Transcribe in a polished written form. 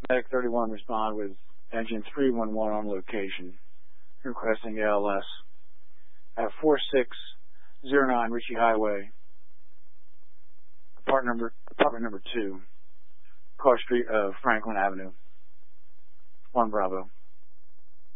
Medic 31 respond with engine 311 on location, requesting ALS at 4609 Ritchie Highway, apartment number 2, Car Street of Franklin Avenue. 1 Bravo.